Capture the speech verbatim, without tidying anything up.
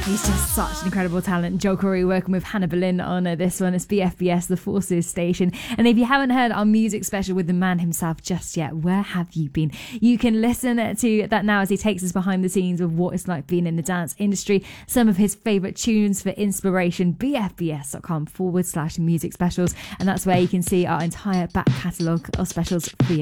He's just such an incredible talent. Joel Corey working with Hannah Boleyn on uh, this one. It's B F B S, the Forces Station. And if you haven't heard our music special with the man himself just yet, where have you been? You can listen to that now as he takes us behind the scenes of what it's like being in the dance industry, some of his favourite tunes for inspiration, bfbs.com forward slash music specials. And that's where you can see our entire back catalogue of specials for you.